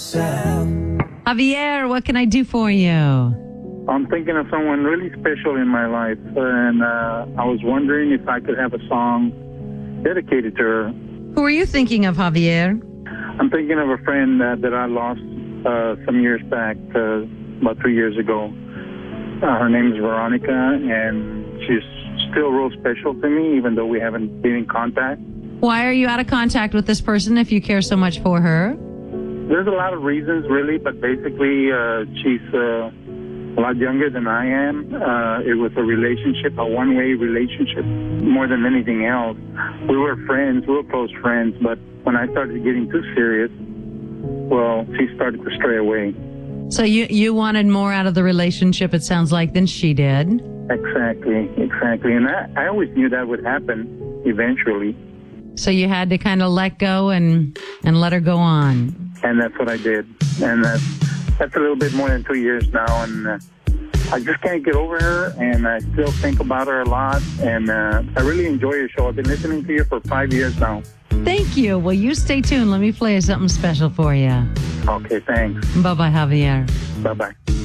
Javier, what can I do for you? I'm thinking of someone really special in my life, and I was wondering if I could have a song dedicated to her. Who are you thinking of, Javier? I'm thinking of a friend that I lost some years back, about 3 years ago. Her name is Veronica, and she's still real special to me, even though we haven't been in contact. Why are you out of contact with this person if you care so much for her? There's a lot of reasons, really, but basically she's a lot younger than I am. It was a relationship, a one-way relationship, more than anything else. We were friends, real close friends, but when I started getting too serious, well, she started to stray away. So you wanted more out of the relationship, it sounds like, than she did. Exactly. And I always knew that would happen eventually. So you had to kind of let go and let her go on. And that's what I did. And that's a little bit more than 2 years now. And I just can't get over her. And I still think about her a lot. And I really enjoy your show. I've been listening to you for 5 years now. Thank you. Well, you stay tuned. Let me play something special for you. Okay, thanks. Bye-bye, Javier. Bye-bye.